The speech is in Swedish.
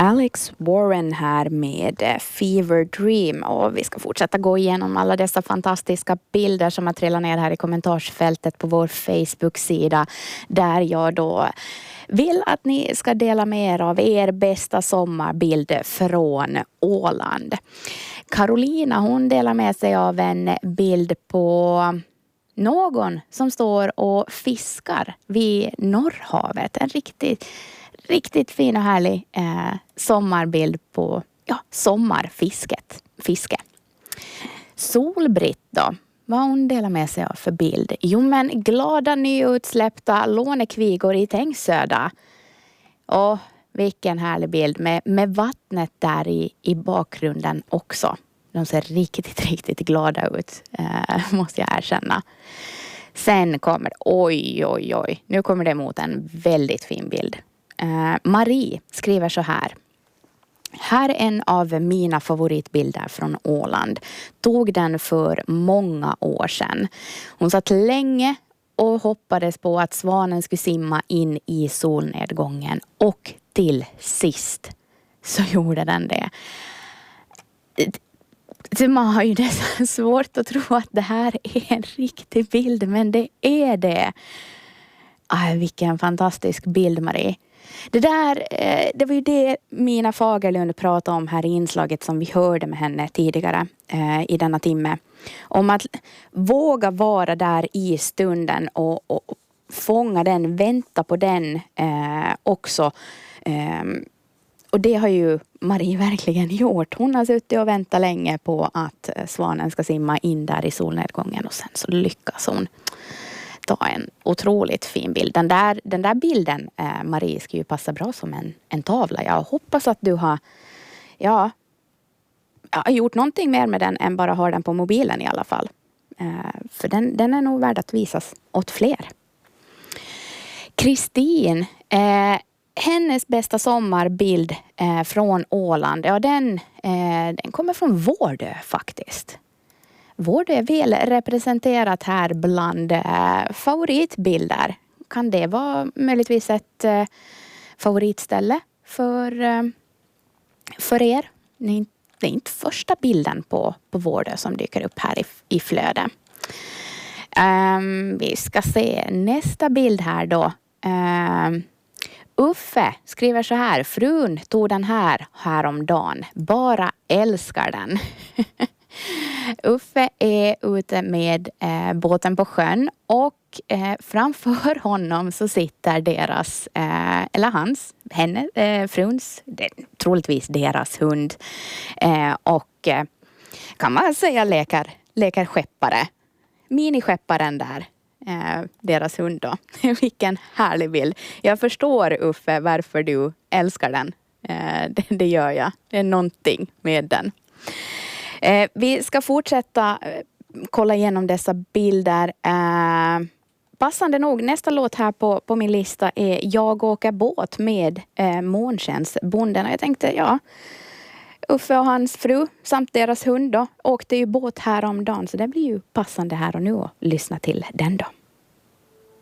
Alex Warren här med Fever Dream, och vi ska fortsätta gå igenom alla dessa fantastiska bilder som har trillat ner här i kommentarsfältet på vår Facebook-sida, där jag då vill att ni ska dela med er av er bästa sommarbild från Åland. Carolina, hon delar med sig av en bild på någon som står och fiskar vid Norrhavet. En riktigt fin och härlig sommarbild på fiske. Solbritt då, vad hon delar med sig av för bild? Jo, men glada nyutsläppta lånekvigor i Tängsöda. Och vilken härlig bild med vattnet där i bakgrunden också. De ser riktigt glada ut, måste jag erkänna. Sen kommer, oj, nu kommer det mot en väldigt fin bild. Marie skriver så här. Här är en av mina favoritbilder från Åland. Tog den för många år sedan. Hon satt länge och hoppades på att svanen skulle simma in i solnedgången. Och till sist så gjorde den det. Man har ju nästan svårt att tro att det här är en riktig bild, men det är det. Vilken fantastisk bild, Marie. Det var ju det Mina Fagerlund pratade om här i inslaget som vi hörde med henne tidigare i denna timme. Om att våga vara där i stunden och fånga den, vänta på den också. Och det har ju Marie verkligen gjort. Hon har suttit och väntat länge på att svanen ska simma in där i solnedgången, och sen så lyckas hon ta en otroligt fin bild. Den där bilden, Marie, ska ju passa bra som en tavla. Jag hoppas att du har gjort någonting mer med den än bara ha den på mobilen i alla fall. För den är nog värd att visas åt fler. Kristin, hennes bästa sommarbild från Åland, den kommer från Vårdö faktiskt. Vårdö är väl representerat här bland favoritbilder. Kan det vara möjligtvis ett favoritställe för er? Det är inte första bilden på Vårdö som dyker upp här i flödet. Vi ska se nästa bild här då. Uffe skriver så här. Frun tog den häromdagen. Bara älskar den. Uffe är ute med båten på sjön, och framför honom så sitter fruns, troligtvis deras hund, och kan man säga leker skeppare. Miniskepparen där. Deras hund då. Vilken härlig bild. Jag förstår, Uffe, varför du älskar den. Det gör jag. Det är någonting med den. Vi ska fortsätta kolla igenom dessa bilder. Passande nog, nästa låt här på min lista är Jag åker båt med Månskensbonden. Och jag tänkte, Uffe och hans fru samt deras hund då åkte ju båt häromdagen, så det blir ju passande här och nu att lyssna till den då.